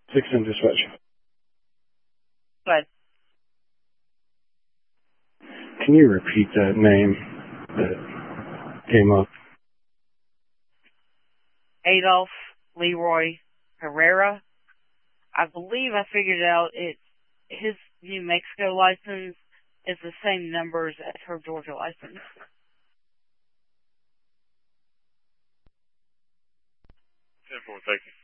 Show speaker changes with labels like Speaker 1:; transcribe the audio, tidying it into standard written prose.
Speaker 1: 6 dispatch.
Speaker 2: But
Speaker 1: Can you repeat that name that came up?
Speaker 2: Adolf Leroy Herrera. I believe I figured out his New Mexico license is the same numbers as her Georgia license.
Speaker 3: 10-4, thank you.